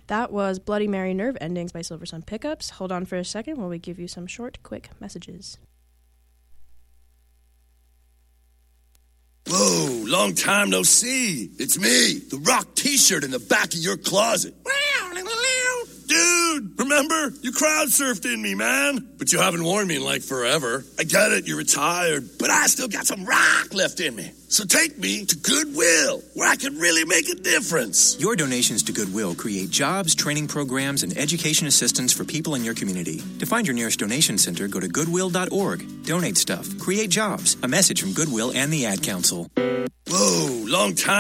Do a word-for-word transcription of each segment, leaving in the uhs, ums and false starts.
That was Bloody Mary Nerve Endings by Silver Sun Pickups. Hold on for a second while we give you some short, quick messages. Whoa, long time no see. It's me, the Rock t-shirt in the back of your closet. Dude, remember? You crowd surfed in me, man. But you haven't worn me in like forever. I get it, you're retired, but I still got some rock left in me. So take me to Goodwill, where I can really make a difference. Your donations to Goodwill create jobs, training programs, and education assistance for people in your community. To find your nearest donation center, go to goodwill dot org. Donate stuff. Create jobs. A message from Goodwill and the Ad Council. Whoa, long time.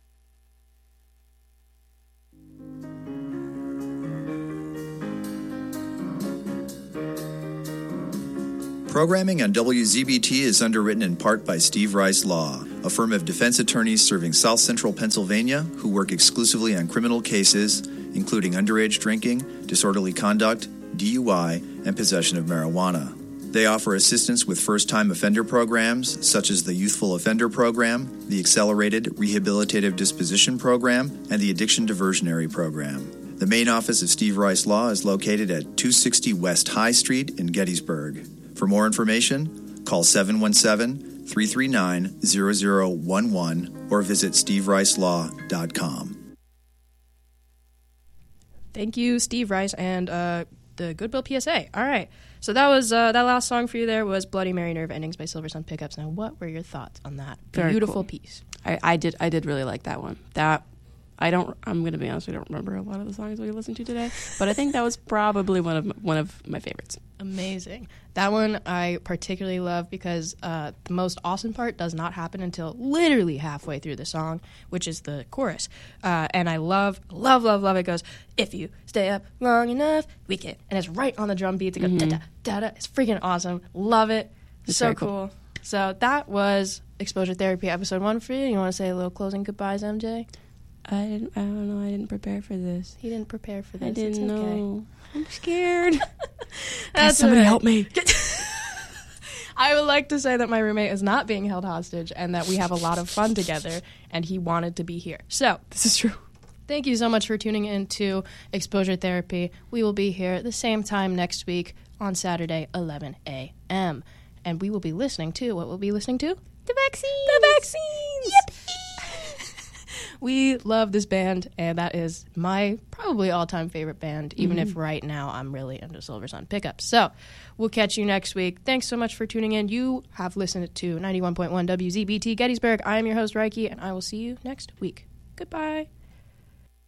Programming on W Z B T is underwritten in part by Steve Rice Law, a firm of defense attorneys serving South Central Pennsylvania who work exclusively on criminal cases, including underage drinking, disorderly conduct, D U I, and possession of marijuana. They offer assistance with first-time offender programs, such as the Youthful Offender Program, the Accelerated Rehabilitative Disposition Program, and the Addiction Diversionary Program. The main office of Steve Rice Law is located at two sixty West High Street in Gettysburg. For more information, call seven one seven, three three nine, zero zero one one or visit steve rice law dot com. Thank you, Steve Rice, and uh, the Goodwill P S A. All right, so that was uh, that last song for you there was Bloody Mary Nerve Endings by Silver Sun Pickups. Now, what were your thoughts on that Very beautiful cool. piece? I, I did I did really like that one. That I don't. I'm going to be honest. I don't remember a lot of the songs we listened to today, but I think that was probably one of one of my favorites. Amazing. That one I particularly love because uh, the most awesome part does not happen until literally halfway through the song, which is the chorus. Uh, and I love, love, love, love. It goes, if you stay up long enough, we can. And it's right on the drum beat. It goes mm-hmm. da da da da. It's freaking awesome. Love it. It's so cool. cool. So that was Exposure Therapy episode one for you. You want to say a little closing goodbyes, M J? I didn't. I don't know. I didn't prepare for this. He didn't prepare for this. I didn't it's okay. know. I'm scared. That's somebody right. help me. I would like to say that my roommate is not being held hostage and that we have a lot of fun together, and he wanted to be here. So this is true. Thank you so much for tuning in to Exposure Therapy. We will be here at the same time next week on Saturday, eleven a.m. And we will be listening to, what we'll be listening to? The vaccines. The vaccines. Yep. We love this band, and that is my probably all-time favorite band, even mm-hmm. if right now I'm really into Silver Sun Pickups. So we'll catch you next week. Thanks so much for tuning in. You have listened to ninety-one point one W Z B T Gettysburg. I am your host, Reiki, and I will see you next week. Goodbye.